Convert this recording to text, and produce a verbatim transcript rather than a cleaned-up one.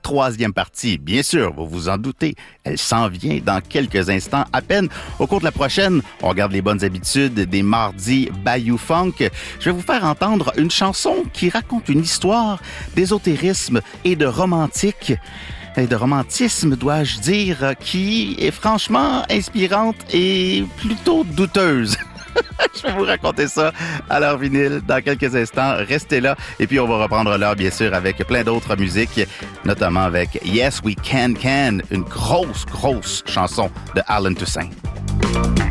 troisième partie. Bien sûr, vous vous en doutez, elle s'en vient dans quelques instants à peine. Au cours de la prochaine, on regarde les bonnes habitudes des mardis Bayou Funk. Je vais vous faire entendre une chanson qui raconte une histoire d'ésotérisme et de romantique. Et de romantisme, dois-je dire, qui est franchement inspirante et plutôt douteuse. Je vais vous raconter ça à l'heure vinyle dans quelques instants. Restez là. Et puis, on va reprendre l'heure, bien sûr, avec plein d'autres musiques, notamment avec Yes We Can Can, une grosse, grosse chanson de Alan Toussaint.